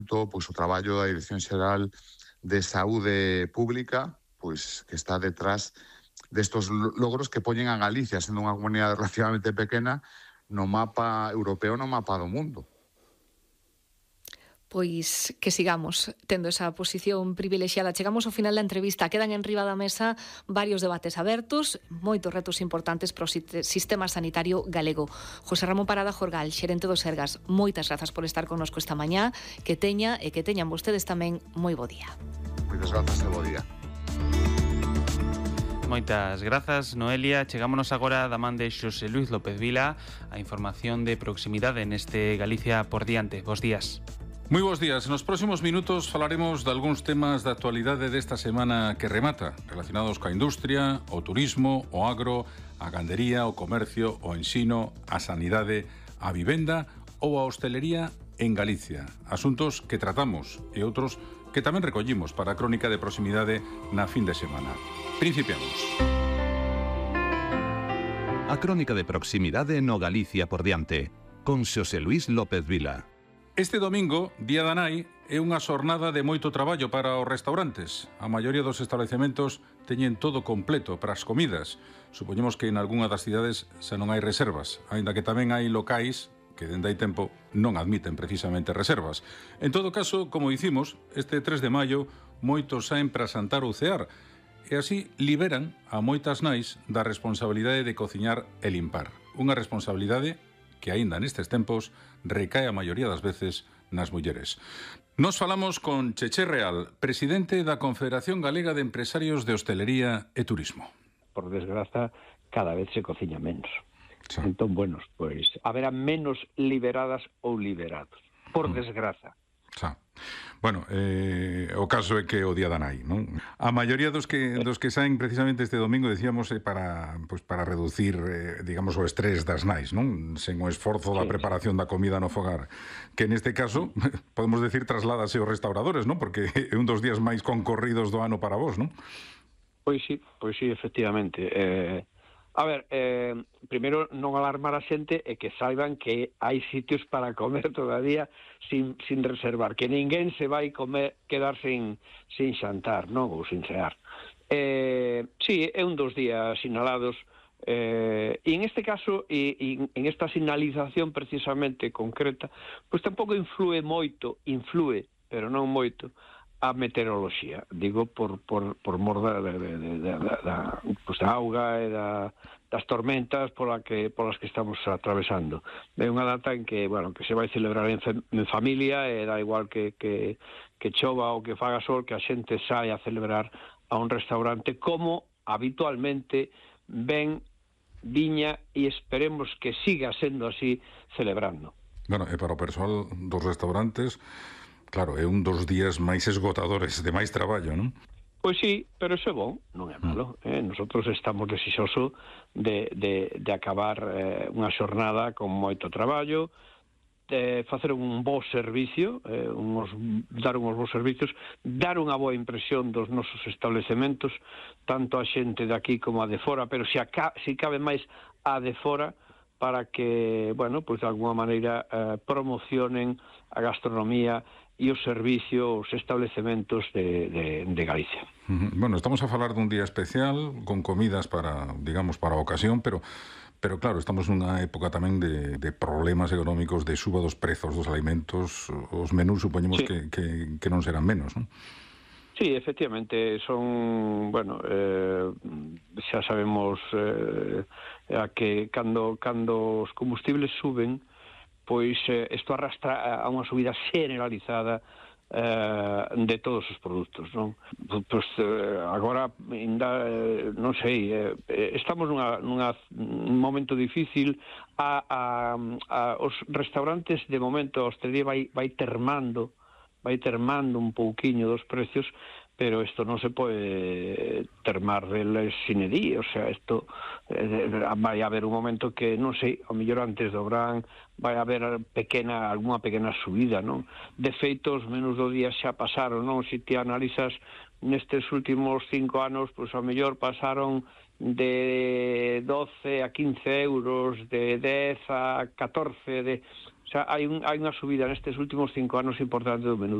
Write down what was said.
pois o traballo da Dirección Xeral de Saúde Pública, pois que está detrás destos logros que poñen a Galicia, sendo unha comunidade relativamente pequena, no mapa europeo, no mapa do mundo. Pois que sigamos tendo esa posición privilexiada. Chegamos ao final da entrevista. Quedan en riba da mesa varios debates abertos, moitos retos importantes para o sistema sanitario galego. José Ramón Parada Jorgal, xerente do Sergas, moitas grazas por estar connosco esta mañá. Que teñan vostedes tamén moi bo día. Moitas grazas e bo día. Moitas grazas, Noelia. Chegámonos agora da man de Xosé Luis López Vila, a información de proximidade neste Galicia por diante. Bos días. Moi bons días. Nos próximos minutos falaremos de algúns temas da actualidade desta semana que remata, relacionados coa industria, o turismo, o agro, a gandería, o comercio, o ensino, a sanidade, a vivenda ou a hostelería en Galicia. Asuntos que tratamos e outros que tamén recollimos para a crónica de proximidade na fin de semana. Principiamos. A crónica de proximidade no Galicia por diante, con Xosé Luis López Vila. Este domingo, Día da Nai, é unha xornada de moito traballo para os restaurantes. A maioría dos establecementos teñen todo completo para as comidas. Supoñemos que en algunha das cidades xa non hai reservas, aínda que tamén hai locais que dende hai tempo non admiten precisamente reservas. En todo caso, como dicimos, este 3 de maio moitos saen para santar ou cear, e así liberan a moitas nais da responsabilidade de cociñar e limpar. Unha responsabilidade que aínda nestes tempos recae a maioría das veces nas mulleres. Nos falamos con Cheche Real, presidente da Confederación Galega de Empresarios de Hostelería e Turismo. Por desgraza, cada vez se cociña menos. Sí. Entón, bueno, pois haberá menos liberadas ou liberados. Por desgraza. Xa. Bueno, o caso é que o Día da Nai, non? A maioría dos que saen precisamente este domingo, decíamos, para reducir, digamos, o estrés das nais, non? Sen o esforzo da preparación da comida no fogar, que neste caso, podemos decir, trasládase aos restauradores, non? Porque é un dos días máis concorridos do ano para vos, non? Pois sí, efectivamente. A ver, primeiro non alarmar a xente e que saiban que hai sitios para comer todavía sin reservar, que ninguén se vai quedar sin xantar, non? Ou sin cear. Sí, é un dos días sinalados, e en este caso, e en esta sinalización precisamente concreta, pois tampouco influe, pero non moito, a meteoroloxía, digo, por mor da auga e das tormentas polas que estamos atravesando. É unha data en que, bueno, que se vai celebrar en familia, e dá igual que chova ou que faga sol, que a xente sai a celebrar a un restaurante como habitualmente viña, e esperemos que siga sendo así, celebrando. Bueno, e para o persoal dos restaurantes, claro, é un dos días máis esgotadores, de máis traballo, non? Pois sí, pero iso é bom, non é malo. Nosotros estamos desixosos de acabar unha xornada con moito traballo, de facer un bo servicio, dar uns bons servicios, dar unha boa impresión dos nosos establecementos, tanto a xente de aquí como a de fora, pero se cabe máis a de fora, para que, bueno, pois de alguma maneira promocionen a gastronomía e o servicio, os establecementos de Galicia. Bueno, estamos a falar dun día especial, con comidas para, digamos, para a ocasión, pero claro, estamos nunha época tamén de problemas económicos, de suba dos prezos dos alimentos, os menús supoñemos que non serán menos, non? Sí, efectivamente, son, bueno, xa sabemos que cando os combustibles suben, pois isto arrastra a unha subida generalizada de todos os produtos, non? Pois agora, non sei, estamos nun momento difícil, os restaurantes, de momento, a hostelería vai termando un pouquiño dos precios, pero isto non se pode termar sin edí, o sea, isto vai haber un momento que, non sei, ao mellor antes do verán vai haber algunha pequena subida, non? De feito, os menús do día xa pasaron, non? Se ti analizas nestes últimos 5 anos, pois ao mellor pasaron de 12 a 15 euros, de 10 a 14, xa hai unha subida nestes últimos 5 anos importante do menudo.